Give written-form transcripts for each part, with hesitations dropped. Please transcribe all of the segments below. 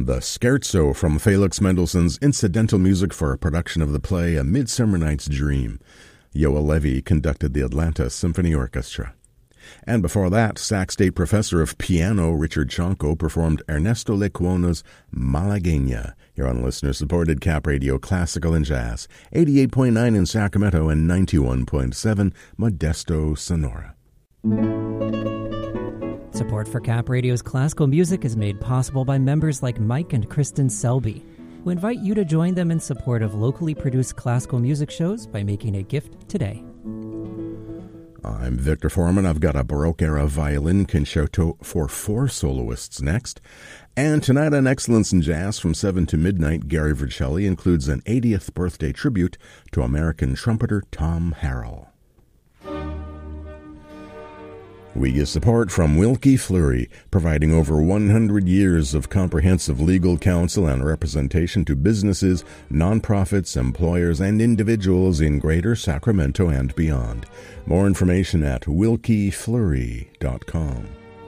The Scherzo from Felix Mendelssohn's incidental music for a production of the play A Midsummer Night's Dream. Yoel Levi conducted the Atlanta Symphony Orchestra. And before that, Sac State professor of piano Richard Chanco performed Ernesto Lecuona's Malagueña. You're on listener-supported Cap Radio Classical and Jazz, 88.9 in Sacramento and 91.7 Modesto, Sonora. Support for Cap Radio's classical music is made possible by members like Mike and Kristen Selby, who invite you to join them in support of locally produced classical music shows by making a gift today. I'm Victor Foreman. I've got a Baroque-era violin concerto for 4 soloists next. And tonight on Excellence in Jazz from 7 to midnight, Gary Vercelli includes an 80th birthday tribute to American trumpeter Tom Harrell. We get support from Wilkie Fleury, providing over 100 years of comprehensive legal counsel and representation to businesses, nonprofits, employers, and individuals in Greater Sacramento and beyond. More information at wilkiefleury.com.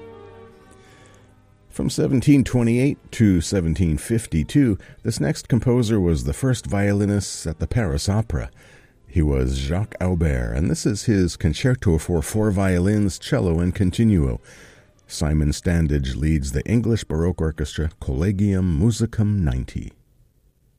From 1728 to 1752, this next composer was the first violinist at the Paris Opera. He was Jacques Aubert, and this is his concerto for 4 violins, cello, and continuo. Simon Standage leads the English Baroque Orchestra Collegium Musicum 90.